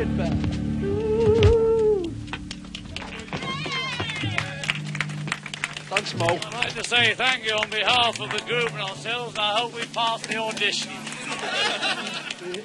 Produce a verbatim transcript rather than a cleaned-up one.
it back. Thanks, Mo. I'd like to say thank you on behalf of the group and ourselves. I hope we pass the audition.